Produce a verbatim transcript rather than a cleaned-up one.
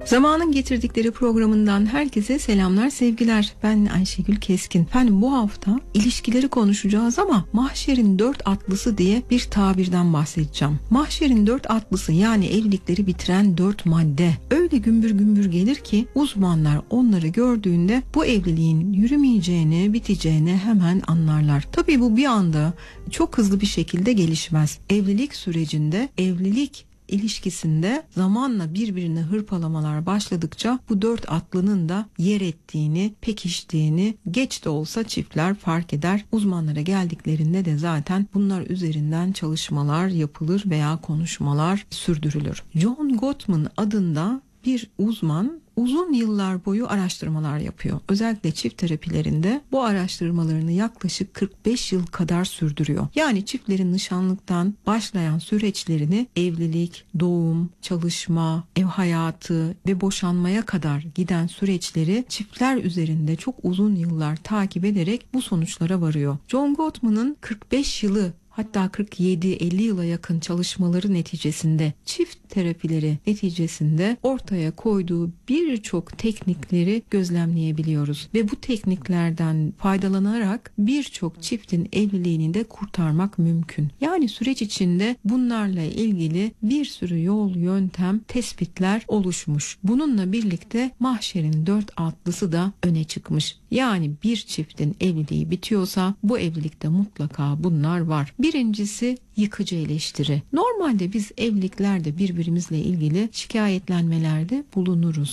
Zamanın Getirdikleri programından herkese selamlar, sevgiler. Ben Ayşegül Keskin. Efendim, bu hafta ilişkileri konuşacağız ama mahşerin dört atlısı diye bir tabirden bahsedeceğim. Mahşerin dört atlısı, yani evlilikleri bitiren dört madde öyle gümbür gümbür gelir ki uzmanlar onları gördüğünde bu evliliğin yürümeyeceğini, biteceğini hemen anlarlar. Tabii bu bir anda çok hızlı bir şekilde gelişmez. Evlilik sürecinde, evlilik ilişkisinde zamanla birbirine hırpalamalar başladıkça bu dört atlının da yer ettiğini, pekiştiğini geç de olsa çiftler fark eder. Uzmanlara geldiklerinde de zaten bunlar üzerinden çalışmalar yapılır veya konuşmalar sürdürülür. John Gottman adında bir uzman uzun yıllar boyu araştırmalar yapıyor. Özellikle çift terapilerinde bu araştırmalarını yaklaşık kırk beş yıl kadar sürdürüyor. Yani çiftlerin nişanlıktan başlayan süreçlerini evlilik, doğum, çalışma, ev hayatı ve boşanmaya kadar giden süreçleri çiftler üzerinde çok uzun yıllar takip ederek bu sonuçlara varıyor. John Gottman'ın kırk beş yılı, hatta kırk yedi elli yıla yakın çalışmaları neticesinde, çift terapileri neticesinde ortaya koyduğu birçok teknikleri gözlemleyebiliyoruz. Ve bu tekniklerden faydalanarak birçok çiftin evliliğini de kurtarmak mümkün. Yani süreç içinde bunlarla ilgili bir sürü yol, yöntem, tespitler oluşmuş. Bununla birlikte mahşerin dört atlısı da öne çıkmış. Yani bir çiftin evliliği bitiyorsa bu evlilikte mutlaka bunlar var. Birincisi yıkıcı eleştiri. Normalde biz evliliklerde birbirimizle ilgili şikayetlenmelerde bulunuruz.